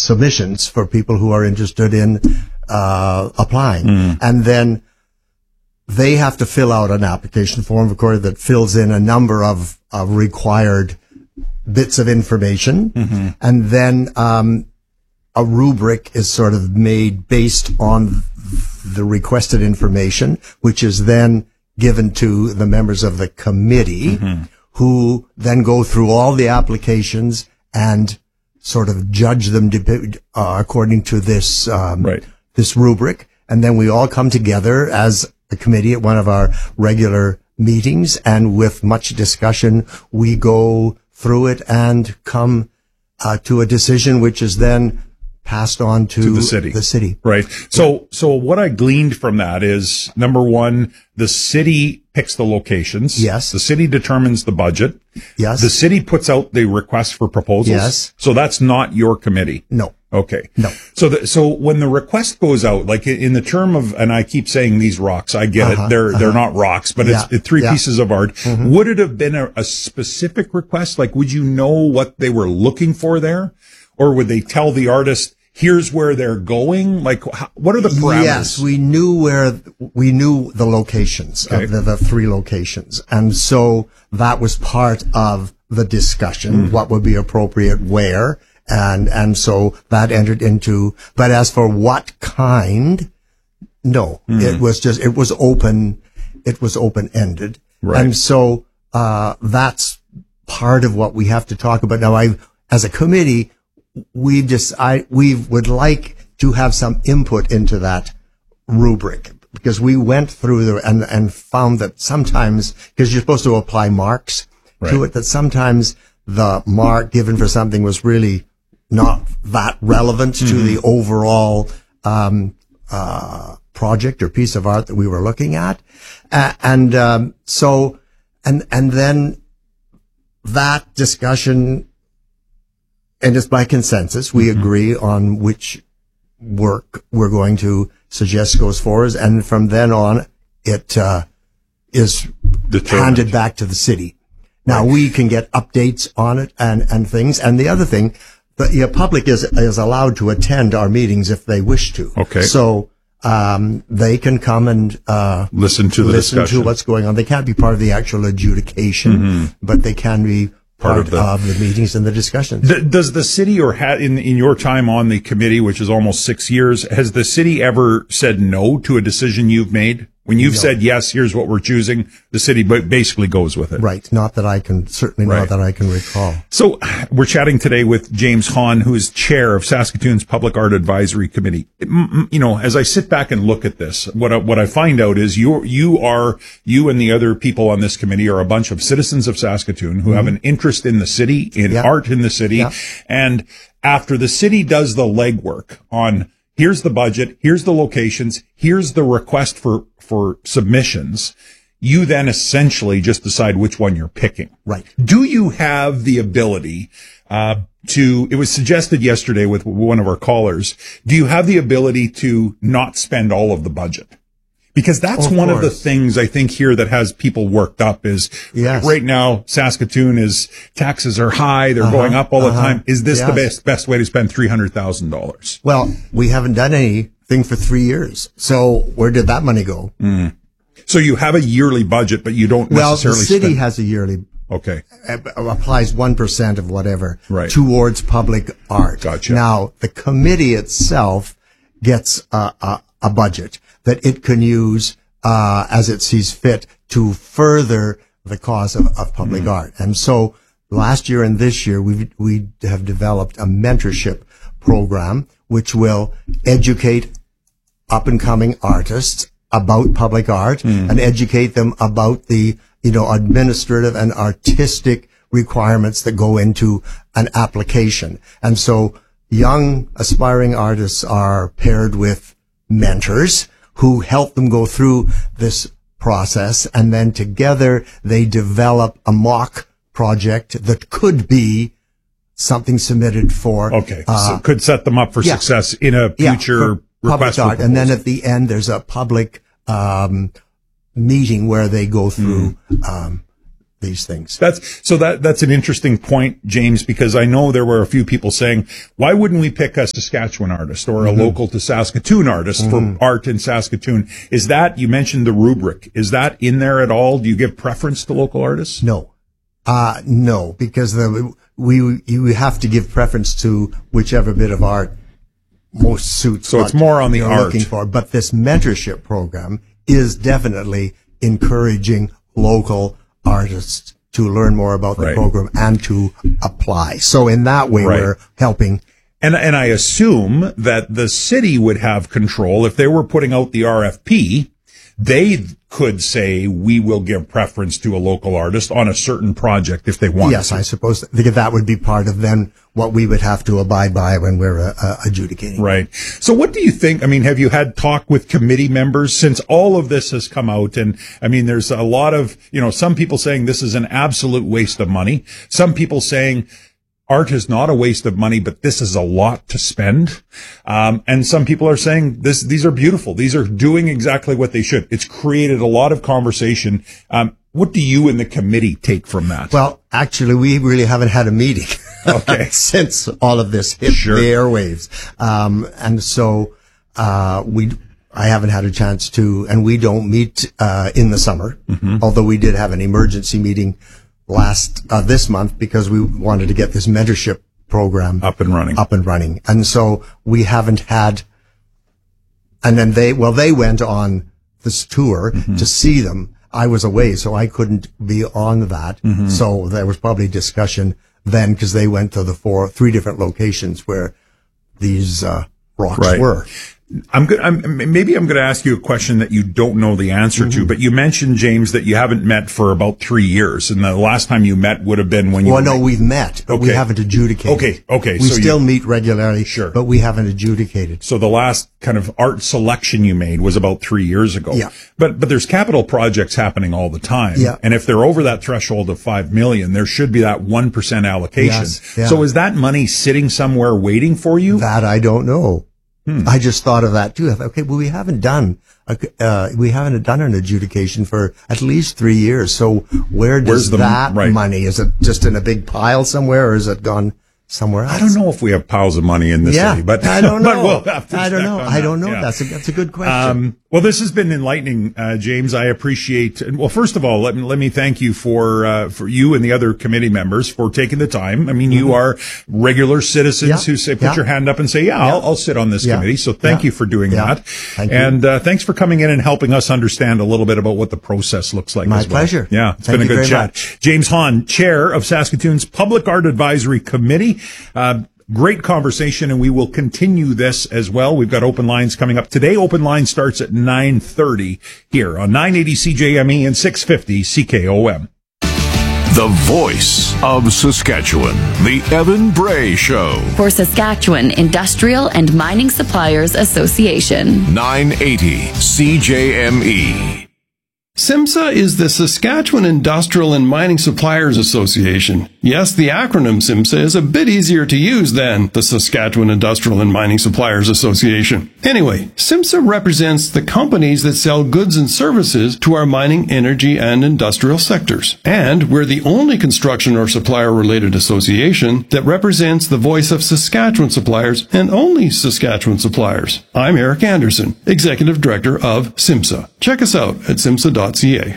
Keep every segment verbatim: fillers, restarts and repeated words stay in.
submissions for people who are interested in uh applying. Mm. And then they have to fill out an application form, of course, that fills in a number of, of required bits of information. Mm-hmm. And then um a rubric is sort of made based on the requested information, which is then given to the members of the committee, mm-hmm. who then go through all the applications and sort of judge them uh, according to this um, right. this rubric. And then we all come together as a committee at one of our regular meetings, and with much discussion, we go through it and come uh, to a decision, which is then passed on to, to the city. The city. Right. So, so what I gleaned from that is, number one, the city picks the locations. Yes. The city determines the budget. Yes. The city puts out the request for proposals. Yes. So that's not your committee. No. Okay. No. So, the, so when the request goes out, like in the term of, and I keep saying these rocks, I get uh-huh, it. They're, uh-huh. they're not rocks, but yeah, it's three yeah. pieces of art. Mm-hmm. Would it have been a, a specific request? Like, would you know what they were looking for there? Or would they tell the artist, here's where they're going? Like, how, what are the parameters? Yes, we knew where, we knew the locations, okay. of the, the three locations. And so that was part of the discussion, mm. what would be appropriate where. And, and so that entered into, but as for what kind, no, mm. it was just, it was open, it was open-ended. Right. And so, uh, that's part of what we have to talk about. Now, I, as a committee, we just, I, we would like to have some input into that rubric, because we went through the, and, and found that sometimes, because you're supposed to apply marks right. to it, that sometimes the mark given for something was really not that relevant mm-hmm. to the overall, um, uh, project or piece of art that we were looking at. Uh, and, um, so, and, and then that discussion, and it's by consensus, we mm-hmm. agree on which work we're going to suggest goes forward. And from then on, it, uh, is Determined. handed back to the city. Now right. we can get updates on it and, and things. And the other thing, the yeah, public is, is allowed to attend our meetings if they wish to. Okay. So, um, they can come and, uh, listen to the listen discussion. to what's going on. They can't be part of the actual adjudication, mm-hmm. but they can be part, part of, the, of the meetings and the discussions. The, does the city, or ha- in in your time on the committee, which is almost six years, has the city ever said no to a decision you've made? When you've no. said, yes, here's what we're choosing, the city basically goes with it. Right. Not that I can, certainly right. not that I can recall. So we're chatting today with James Hahn, who is chair of Saskatoon's Public Art Advisory Committee. You know, as I sit back and look at this, what I, what I find out is you you are, you and the other people on this committee are a bunch of citizens of Saskatoon who mm-hmm. have an interest in the city, in yeah. art in the city. Yeah. And after the city does the legwork on, here's the budget, here's the locations, here's the request for, for submissions, you then essentially just decide which one you're picking. Right. Do you have the ability, uh, to, it was suggested yesterday with one of our callers, do you have the ability to not spend all of the budget? Because that's of one course. of the things I think here that has people worked up is yes. right now Saskatoon is, taxes are high, they're uh-huh, going up all uh-huh. the time. Is this yes. the best best way to spend three hundred thousand dollars? Well, we haven't done anything for three years. So where did that money go? Mm. So you have a yearly budget, but you don't well, necessarily the city spend. has a yearly Okay. applies one percent of whatever right. towards public art. Gotcha. Now, the committee itself gets a, a, a budget that it can use uh as it sees fit to further the cause of, of public mm. art. And so last year and this year, we we have developed a mentorship program which will educate up-and-coming artists about public art mm. and educate them about the, you know, administrative and artistic requirements that go into an application. And so young aspiring artists are paired with mentors who help them go through this process, and then together they develop a mock project that could be something submitted for. Okay, uh, so could set them up for yeah, success in a future yeah, request public art. And then at the end, there's a public um, meeting where they go through mm. um, these things. That's so that that's an interesting point, James, because I know there were a few people saying, why wouldn't we pick a Saskatchewan artist or a mm-hmm. local to Saskatoon artist mm-hmm. for art in Saskatoon? Is that, you mentioned the rubric, is that in there at all? Do you give preference to local artists? No. Uh, no, because the, we, you have to give preference to whichever bit of art most suits. So it's more on the art. Looking for. But this mentorship program is definitely encouraging local artists to learn more about the right. program and to apply. So in that way, right. we're helping. And and I assume that the city would have control if they were putting out the R F P. They could say, we will give preference to a local artist on a certain project if they want. Yes, to. I suppose that would be part of then what we would have to abide by when we're uh, uh, adjudicating. Right. So what do you think? I mean, have you had talk with committee members since all of this has come out? And I mean, there's a lot of, you know, some people saying this is an absolute waste of money. Some people saying art is not a waste of money, but this is a lot to spend. Um, and some people are saying this, these are beautiful. These are doing exactly what they should. It's created a lot of conversation. Um, what do you and the committee take from that? Well, actually, we really haven't had a meeting okay. since all of this hit sure. the airwaves. Um, and so, uh, we, I haven't had a chance to, and we don't meet, uh, in the summer, mm-hmm. although we did have an emergency meeting last uh, this month because we wanted to get this mentorship program up and running up and running. And so we haven't had, and then they, well, they went on this tour mm-hmm. to see them. I was away, so I couldn't be on that. Mm-hmm. So there was probably discussion then because they went to the four, three different locations where these, uh, rocks right. were. I'm good. I'm, maybe I'm going to ask you a question that you don't know the answer mm-hmm. to, but you mentioned, James, that you haven't met for about three years, and the last time you met would have been when you. Well, no, we've met, but okay. we haven't adjudicated. Okay, okay. We so still you, meet regularly, sure, but we haven't adjudicated. So the last kind of art selection you made was about three years ago. Yeah. But but there's capital projects happening all the time. Yeah. And if they're over that threshold of five million, there should be that one percent allocation. Yes, yeah. So is that money sitting somewhere waiting for you? That I don't know. Hmm. I just thought of that too. I thought, okay, well, we haven't done, a, uh, we haven't done an adjudication for at least three years. So where does the, that right. money? Is it just in a big pile somewhere, or is it gone somewhere else? I don't know if we have piles of money in this yeah, city, but I don't know. But we'll have to I don't know. I don't know. Yeah. That's a that's a good question. Um, well, this has been enlightening, uh, James. I appreciate. Well, first of all, let me let me thank you for uh, for you and the other committee members for taking the time. I mean, mm-hmm. you are regular citizens yeah. who say, put yeah. your hand up and say, "Yeah, yeah. I'll, I'll sit on this yeah. committee." So thank yeah. you for doing yeah. that, thank and you. Uh, thanks for coming in and helping us understand a little bit about what the process looks like. My as well. pleasure. Yeah, it's thank been a good chat. Much. James Hahn, Chair of Saskatoon's Public Art Advisory Committee. Uh, Great conversation, and we will continue this as well. We've got open lines coming up today. Open line starts at nine thirty here on nine eighty C J M E and six fifty C K O M. The voice of Saskatchewan, the Evan Bray Show. For Saskatchewan Industrial and Mining Suppliers Association. nine eighty C J M E. SIMSA is the Saskatchewan Industrial and Mining Suppliers Association. Yes, the acronym SIMSA is a bit easier to use than the Saskatchewan Industrial and Mining Suppliers Association. Anyway, SIMSA represents the companies that sell goods and services to our mining, energy, and industrial sectors. And we're the only construction or supplier-related association that represents the voice of Saskatchewan suppliers and only Saskatchewan suppliers. I'm Eric Anderson, Executive Director of SIMSA. Check us out at simsa dot c a.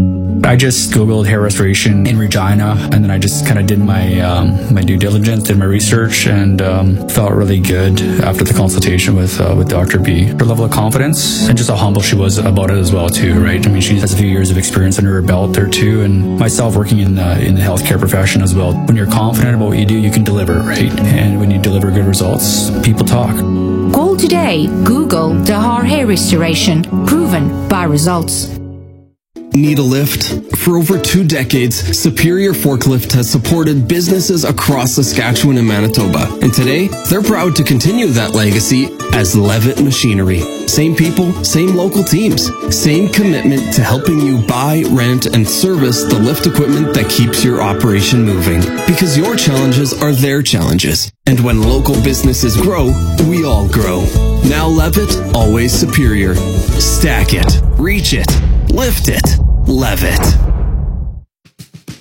I just Googled hair restoration in Regina, and then I just kind of did my um, my due diligence, did my research, and um, felt really good after the consultation with uh, with Doctor B. Her level of confidence and just how humble she was about it as well too, right? I mean, she has a few years of experience under her belt there too, and myself working in the in the healthcare profession as well. When you're confident about what you do, you can deliver, right? And when you deliver good results, people talk. Call today. Google Dahar Hair Restoration, proven by results. Need a lift? For over two decades, Superior Forklift has supported businesses across Saskatchewan and Manitoba. And today, they're proud to continue that legacy as Levitt Machinery. Same people, same local teams, same commitment to helping you buy, rent, and service the lift equipment that keeps your operation moving. Because your challenges are their challenges. And when local businesses grow, we all grow. Now Levitt, always superior. Stack it, reach it, lift it, Levitt.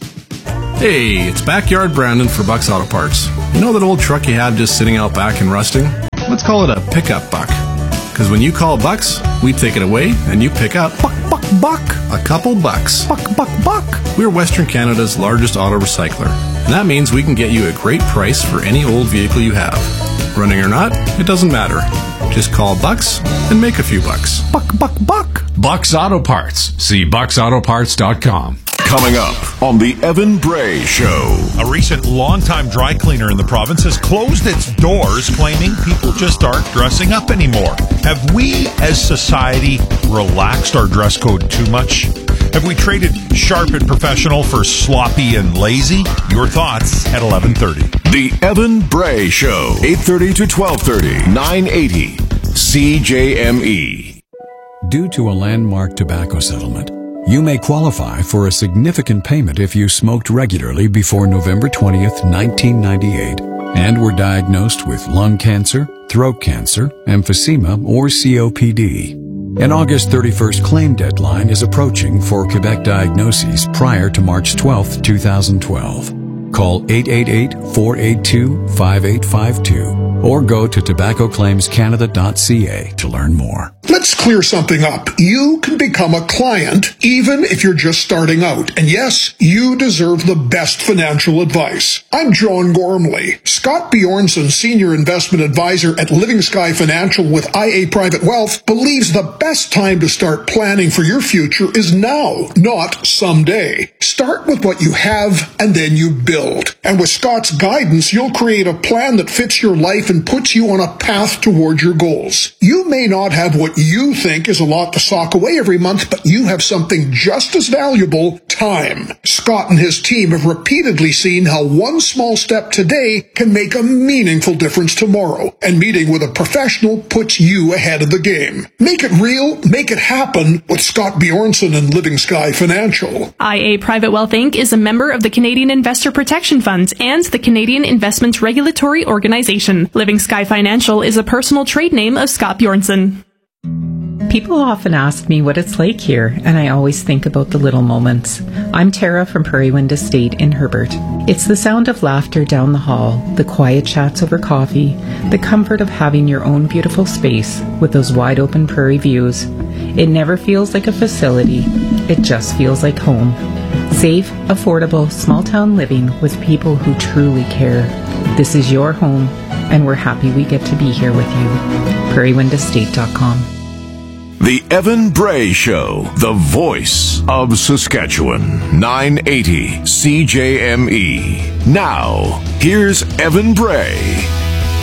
Hey, it's Backyard Brandon for Buck's Auto Parts. You know that old truck you had just sitting out back and rusting? Let's call it a pickup buck. Because when you call Bucks, we take it away and you pick up buck, buck, buck, a couple bucks. Buck, buck, buck. We're Western Canada's largest auto recycler. And that means we can get you a great price for any old vehicle you have. Running or not, it doesn't matter. Just call Bucks and make a few bucks. Buck, buck, buck. Bucks Auto Parts. See bucks auto parts dot com. Coming up on the Evan Bray Show. A recent longtime dry cleaner in the province has closed its doors, claiming people just aren't dressing up anymore. Have we, as society, relaxed our dress code too much? Have we traded sharp and professional for sloppy and lazy? Your thoughts at eleven thirty. The Evan Bray Show. eight thirty to twelve thirty. nine eighty. C J M E. Due to a landmark tobacco settlement, you may qualify for a significant payment if you smoked regularly before November twentieth, nineteen ninety-eight, and were diagnosed with lung cancer, throat cancer, emphysema, or C O P D. An August thirty-first claim deadline is approaching for Quebec diagnoses prior to March twelfth, twenty twelve. Call eight eight eight, four eight two, five eight five two or go to tobacco claims canada dot c a to learn more. Let's clear something up. You can become a client even if you're just starting out. And yes, you deserve the best financial advice. I'm John Gormley. Scott Bjornson, Senior Investment Advisor at Living Sky Financial with I A Private Wealth, believes the best time to start planning for your future is now, not someday. Start with what you have and then you build. And with Scott's guidance, you'll create a plan that fits your life and puts you on a path toward your goals. You may not have what you think is a lot to sock away every month, but you have something just as valuable, time. Scott and his team have repeatedly seen how one small step today can make a meaningful difference tomorrow, and meeting with a professional puts you ahead of the game. Make it real, make it happen with Scott Bjornson and Living Sky Financial. I A Private Wealth Incorporated is a member of the Canadian Investor Protection Fund and the Canadian Investment Regulatory Organization. Living Sky Financial is a personal trade name of Scott Bjornson. People often ask me what it's like here, and I always think about the little moments. I'm Tara from Prairie Wind Estate in Herbert. It's the sound of laughter down the hall, the quiet chats over coffee, the comfort of having your own beautiful space with those wide open prairie views. It never feels like a facility, it just feels like home. Safe, affordable, small town living with people who truly care. This is your home, and we're happy we get to be here with you. prairie wind estate dot com. The Evan Bray Show, the voice of Saskatchewan. nine eighty C J M E. Now, here's Evan Bray.